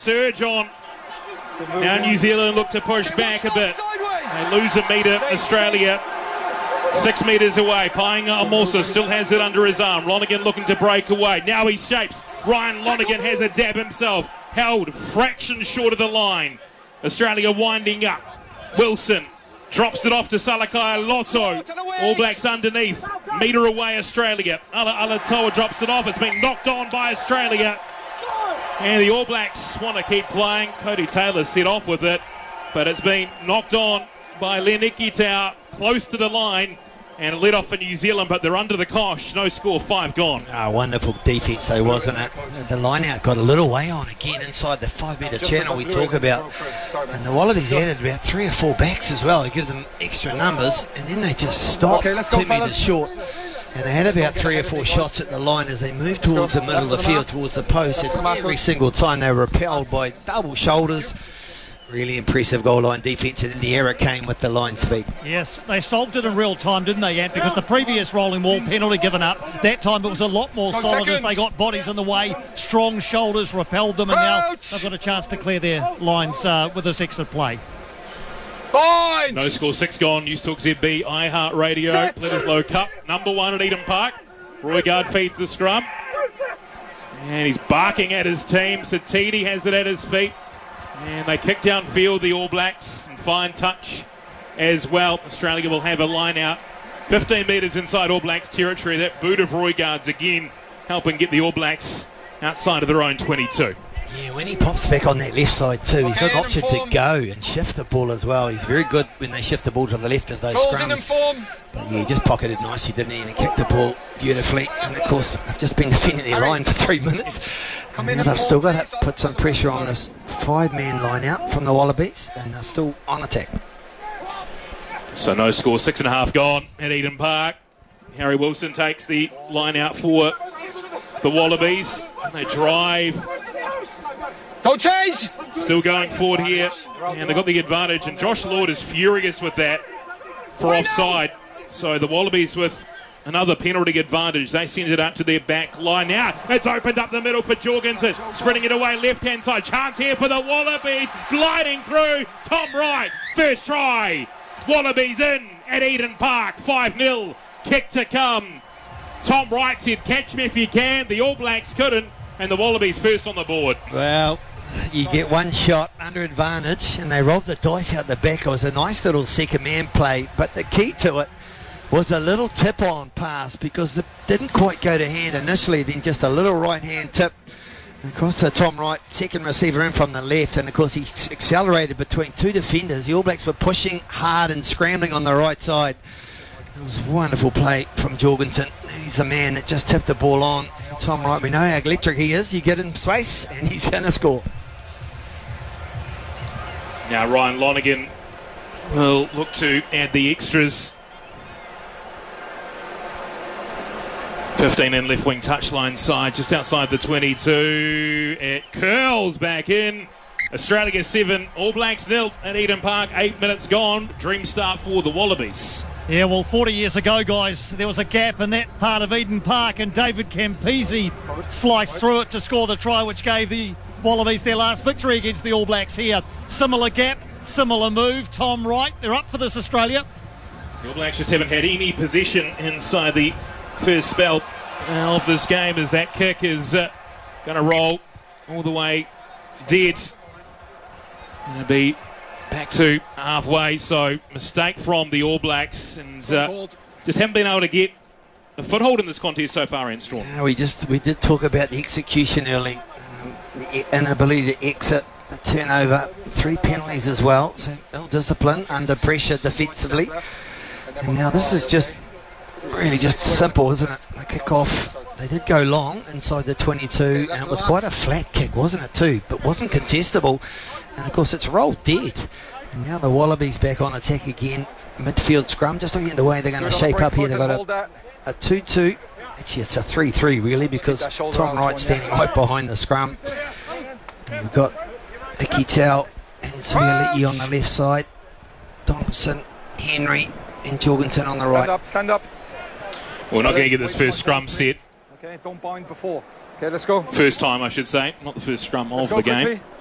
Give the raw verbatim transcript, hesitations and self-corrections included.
surge on. Now New Zealand look to push back a bit. They lose a metre, Australia. Six metres away. Paenga Amosa still has it under his arm. Lonergan looking to break away. Now he shapes. Ryan Lonergan has a dab himself. Held fraction short of the line. Australia winding up. Wilson drops it off to Salakai Lotto. All Blacks underneath. Metre away Australia. Ala Alatoa drops it off. It's been knocked on by Australia. And the All Blacks want to keep playing. Cody Taylor set off with it, but it's been knocked on by Len Ikitau close to the line, and it led off for New Zealand, but they're under the cosh. No score, five gone. Ah, wonderful defence though, wasn't it? The line out got a little way on again inside the five metre channel we talk about, and the Wallabies added about three or four backs as well to give them extra numbers, and then they just stopped okay, let's go, two metres short. And they had about three or four shots at the line as they moved towards the middle of the field, towards the post. And every single time they were repelled by double shoulders. Really impressive goal line defence, and the error came with the line speed. Yes, they solved it in real time, didn't they, Ant? Because the previous rolling ball penalty given up, that time it was a lot more solid as they got bodies in the way, strong shoulders repelled them, and now they've got a chance to clear their lines uh, with this extra play. Fine. No score, six gone. News Talk Z B, iHeartRadio, Bledisloe Cup, number one at Eden Park. Roigard feeds the scrum. And he's barking at his team. Satidi has it at his feet. And they kick downfield, the All Blacks, and fine touch as well. Australia will have a line out. fifteen metres inside All Blacks territory. That boot of Roigard's again helping get the All Blacks outside of their own twenty-two. Yeah, when he pops back on that left side too, he's got an option to go and shift the ball as well. He's very good when they shift the ball to the left of those scrums. But yeah, he just pocketed nicely, didn't he? And he kicked the ball beautifully. And of course, they've just been defending their line for three minutes. And now they've still got to put some pressure on this five-man line out from the Wallabies, and they're still on attack. So no score, six and a half gone at Eden Park. Harry Wilson takes the line out for the Wallabies. And they drive. Don't change! Still going forward here, and they've got the advantage, and Josh Lord is furious with that for offside. So the Wallabies with another penalty advantage. They send it out to their back line. Now it's opened up the middle for Jorgensen, spreading it away left-hand side. Chance here for the Wallabies, gliding through. Tom Wright, first try. Wallabies in at Eden Park, five nil. Kick to come. Tom Wright said, catch me if you can. The All Blacks couldn't, and the Wallabies first on the board. Well, you get one shot under advantage, and they rolled the dice out the back. It was a nice little second man play, but the key to it was a little tip on pass, because it didn't quite go to hand initially, then just a little right hand tip across to Tom Wright, second receiver in from the left, and of course he accelerated between two defenders. The All Blacks were pushing hard and scrambling on the right side. It was a wonderful play from Jorgensen. He's the man that just tipped the ball on. And Tom Wright, we know how electric he is. You get in space and he's going to score. Now Ryan Lonergan will look to add the extras. fifteen in left wing touchline side, just outside the twenty-two. It curls back in. Australia seven, All Blacks nil at Eden Park. Eight minutes gone. Dream start for the Wallabies. Yeah, well, forty years ago, guys, there was a gap in that part of Eden Park, and David Campese sliced through it to score the try, which gave the Wallabies their last victory against the All Blacks here. Similar gap, similar move. Tom Wright, they're up for this, Australia. The All Blacks just haven't had any possession inside the first spell of this game, as that kick is uh, going to roll all the way dead. Going to be back to halfway, so mistake from the All Blacks, and uh, just haven't been able to get a foothold in this contest so far, Ant Strawn. Yeah, we just we did talk about the execution early, um, the inability to exit, the turnover, three penalties as well, so ill discipline, under pressure defensively, and now this is just really just simple, isn't it? The kick off, they did go long inside the twenty-two, and it was quite a flat kick, wasn't it too, but wasn't contestable. And of course it's rolled dead. And now the Wallabies back on attack again. Midfield scrum, just looking at the way they're going to shape up here. They've got a, a two two. Actually it's a three three really, because Tom Wright standing right behind the scrum. And we've got Ikitau and Suialii on the left side. Donaldson, Henry and Jorgensen on the right. Stand up, stand up. We're not going to get this first scrum set. Okay, don't bind before. Okay, let's go. First time, I should say. Not the first scrum of the game.